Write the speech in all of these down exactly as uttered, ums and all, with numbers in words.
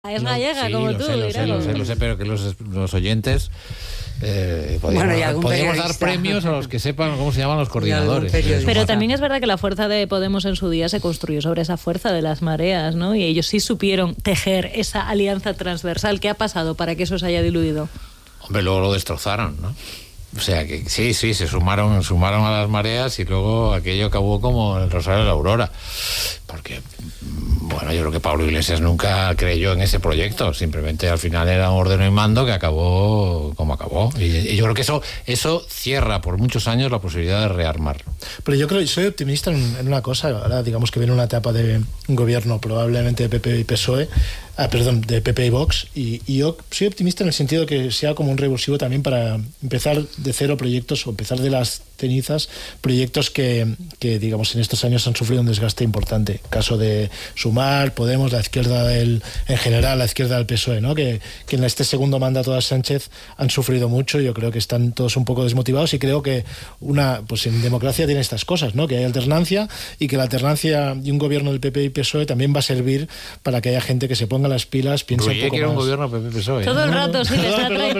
Es gallega, sí, como lo tú, sé, lo sé, lo sé, lo sé, pero que los, los oyentes eh, podríamos, bueno, podríamos dar premios a los que sepan cómo se llaman los coordinadores. Pero también es verdad que la fuerza de Podemos en su día se construyó sobre esa fuerza de las mareas, ¿no? Y ellos sí supieron tejer esa alianza transversal. ¿Qué ha pasado para que eso se haya diluido? Hombre, luego lo destrozaron, ¿no? O sea que sí, sí, se sumaron, sumaron a las mareas y luego aquello acabó como el Rosario de la Aurora. Porque, bueno, yo creo que Pablo Iglesias nunca creyó en ese proyecto. Simplemente al final era un ordeno y mando que acabó como acabó. Y, y yo creo que eso, eso cierra por muchos años la posibilidad de rearmarlo. Pero yo creo, soy optimista en, en una cosa. Ahora digamos que viene una etapa de un gobierno probablemente de P P y P S O E. Ah, perdón, de P P y Vox, y, y yo soy optimista en el sentido de que sea como un revulsivo también para empezar de cero proyectos o empezar de las cenizas, proyectos que, que digamos en estos años han sufrido un desgaste importante. Caso de Sumar, Podemos, la izquierda del, en general, la izquierda del P S O E, ¿no? que, que en este segundo mandato de Sánchez han sufrido mucho. Yo creo que están todos un poco desmotivados y creo que una, pues en democracia tiene estas cosas, ¿no? Que hay alternancia y que la alternancia y un gobierno del P P y P S O E también va a servir para que haya gente que se ponga las pilas, piensa un poco quiere más. Un gobierno P P P S O E. Todo el rato, sí, les atrae.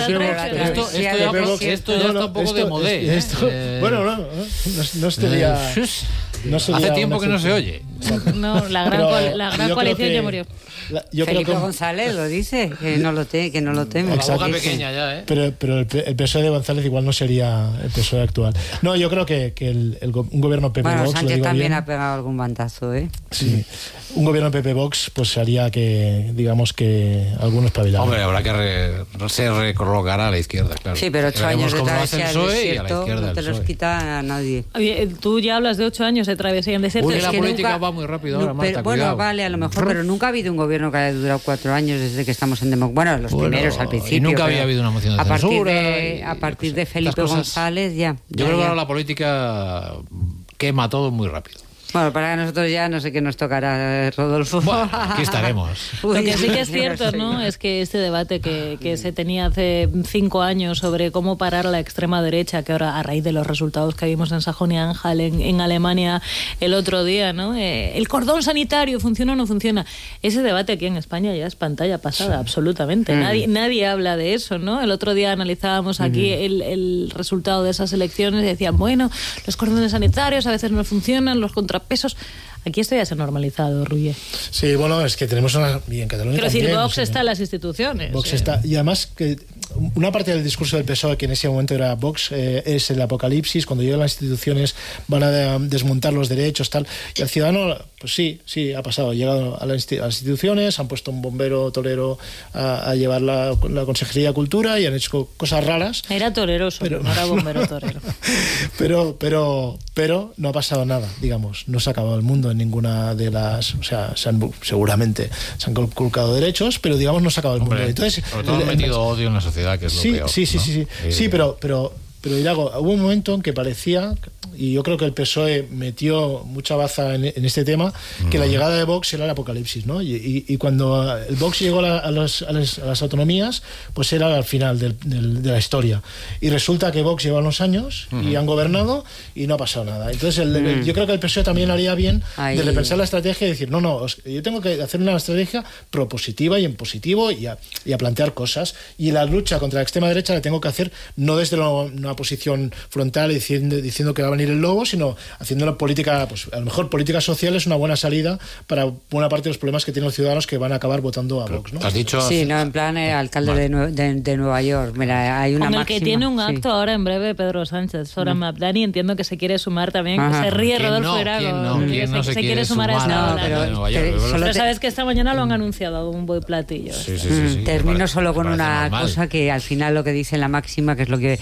Esto, esto, ya, esto ya está un poco de modé. Esto, eh, bueno, no, no, no, no sería, eh, no sería hace tiempo que no se oye. No, la gran, Pero, la gran coalición que, ya murió. La, yo Felipe creo que, González lo dice, que no lo, te, que no lo teme. La boca pequeña ya, ¿eh? Pero, pero el, el P S O E de González igual no sería el P S O E actual. No, yo creo que, que el, el, un gobierno P P bueno, Vox... Sánchez lo digo también bien, ha pegado algún bandazo, ¿eh? Sí. Un gobierno P P Vox pues haría que, digamos, que algunos pavilaran. Hombre, habrá que re, se recolocar a la izquierda, claro. Sí, pero ocho Veremos años de travesía del al desierto no te los quita a nadie. Oye, tú ya hablas de ocho años de travesía en desierto. Uy, es la que política nunca, va muy rápido ahora, no, Marta, pero, Bueno, cuidado. vale, a lo mejor, pero nunca ha habido un gobierno que haya durado cuatro años desde que estamos en democracia. Bueno, los bueno, primeros al principio. Y nunca había habido una moción de a partir censura. De, y, a partir sé, de Felipe cosas, González, ya. Yo ya, creo que ya. ahora la política quema todo muy rápido. Bueno, para nosotros ya no sé qué nos tocará, Rodolfo. Bueno, aquí estaremos. Uy, lo que sí que es cierto, ¿no? Es que este debate que, que se tenía hace cinco años sobre cómo parar a la extrema derecha, que ahora a raíz de los resultados que vimos en Sajonia-Anhalt, en, en Alemania el otro día, ¿no? Eh, el cordón sanitario, ¿funciona o no funciona? Ese debate aquí en España ya es pantalla pasada, sí. absolutamente. Mm. Nadie, nadie habla de eso, ¿no? El otro día analizábamos aquí mm. el, el resultado de esas elecciones y decían, bueno, los cordones sanitarios a veces no funcionan, los contra pesos. Aquí esto ya se ha normalizado, Ruye. Sí, bueno, es que tenemos una... Y en Cataluña Quiero también, decir, Vox sí, está en las instituciones. Vox eh. está... Y además que una parte del discurso del P S O E, que en ese momento era Vox, eh, es el apocalipsis, cuando llegan las instituciones van a de, desmontar los derechos, tal. Y el ciudadano, pues sí, sí, ha pasado. Ha llegado a, la insti- a las instituciones, han puesto un bombero torero a, a llevar la, la Consejería de Cultura y han hecho cosas raras. Era toreroso, pero no era bombero torero. pero, pero, pero no ha pasado nada, digamos. No se ha acabado el mundo en ninguna de las... O sea, se han, seguramente se han conculcado derechos, pero digamos no se ha acabado el Hombre, mundo. Entonces, sobre todo han metido odio en la sociedad, que es sí, lo peor. Sí, sí, ¿no? sí, sí, sí, sí, pero, pero, pero Irago, hubo un momento en que parecía, y yo creo que el P S O E metió mucha baza en, en este tema, que uh-huh. la llegada de Vox era el apocalipsis, ¿no? Y, y, y cuando el Vox llegó a, la, a, los, a, las, a las autonomías, pues era al final del, del, de la historia. Y resulta que Vox lleva unos años uh-huh. y han gobernado y no ha pasado nada. Entonces el, uh-huh. yo creo que el P S O E también haría bien Ahí. de repensar la estrategia y decir, no, no, yo tengo que hacer una estrategia propositiva y en positivo y a, y a plantear cosas. Y la lucha contra la extrema derecha la tengo que hacer no desde lo, una posición frontal diciendo, diciendo que va a venir el lobo, sino haciendo una política, pues a lo mejor política social es una buena salida para buena parte de los problemas que tienen los ciudadanos que van a acabar votando a Vox, ¿no? ¿Has dicho? Sí, no, en plan eh, alcalde vale. de, Nue- de, de Nueva York. Mira, hay una Con el máxima, que tiene un acto sí. ahora en breve Pedro Sánchez, Sohran mm. Mabdani, entiendo que se quiere sumar también, Ajá. se ríe ¿Quién Rodolfo no? Irago. ¿Quién no? ¿Quién se, no se, se quiere, quiere sumar a esta no, ola. pero, Nueva York, pero, pero te... sabes que esta mañana lo han anunciado a un buen platillo. Sí, sí, sí, sí, Termino parece, solo con una normal. cosa que al final lo que dice la máxima, que es lo que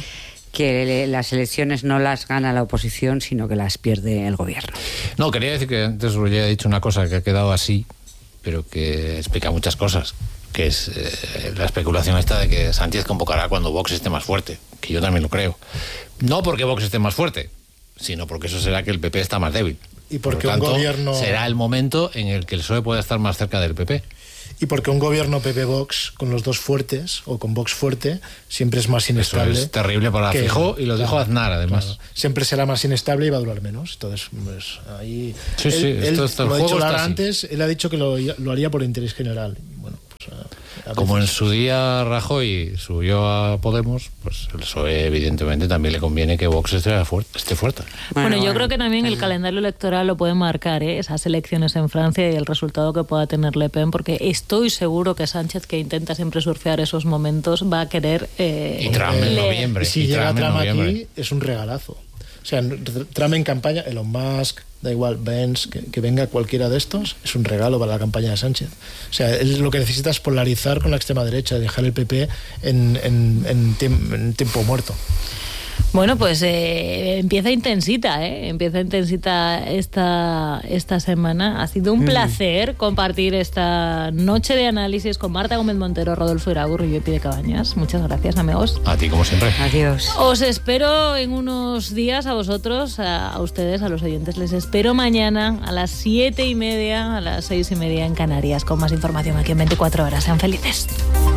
que las elecciones no las gana la oposición, sino que las pierde el gobierno. No, quería decir que antes Roger ha dicho una cosa que ha quedado así, pero que explica muchas cosas, que es eh, la especulación esta de que Sánchez convocará cuando Vox esté más fuerte, que yo también lo creo. No porque Vox esté más fuerte, sino porque eso será que el P P está más débil. Y porque Por lo tanto, un gobierno... será el momento en el que el P S O E pueda estar más cerca del P P. Y porque un gobierno P P-Vox con los dos fuertes o con Vox fuerte siempre es más inestable. Eso es terrible para que, Feijóo y lo claro, dijo Aznar además. Claro. Siempre será más inestable y va a durar menos. Entonces, pues ahí... Sí, él, sí, él, esto, esto, lo ha dicho Lara así. antes, él ha dicho que lo, lo haría por interés general. Bueno, Como en su día Rajoy subió a Podemos, pues el P S O E evidentemente también le conviene que Vox esté fuerte. Esté fuerte. Bueno, bueno, yo bueno. creo que también el calendario electoral lo puede marcar, ¿eh? Esas elecciones en Francia y el resultado que pueda tener Le Pen, porque estoy seguro que Sánchez, que intenta siempre surfear esos momentos, va a querer... Eh, y Trump en noviembre. Si y llega Trump Trump noviembre. aquí, es un regalazo. O sea, Trump en campaña, Elon Musk, da igual, Benz, que, que venga cualquiera de estos, es un regalo para la campaña de Sánchez. O sea, él lo que necesita es polarizar con la extrema derecha, dejar el P P en, en, en, tiemp- en tiempo muerto. Bueno, pues eh, empieza intensita, ¿eh? Empieza intensita esta, esta semana. Ha sido un mm. placer compartir esta noche de análisis con Marta Gómez Montero, Rodolfo Iragur y yo, Pide Cabañas. Muchas gracias, amigos. A ti, como siempre. Adiós. Os espero en unos días a vosotros, a, a ustedes, a los oyentes. Les espero mañana a las siete y media, a las seis y media en Canarias, con más información aquí en veinticuatro horas. Sean felices.